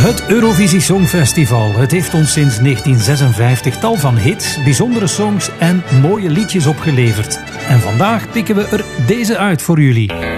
Het Eurovisie Songfestival. Het heeft ons sinds 1956 tal van hits, bijzondere songs en mooie liedjes opgeleverd. En vandaag pikken we er deze uit voor jullie.